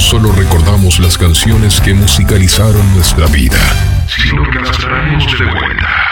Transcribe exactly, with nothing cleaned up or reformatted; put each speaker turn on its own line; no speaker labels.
solo recordamos las canciones que musicalizaron nuestra vida, sino que las traemos de vuelta.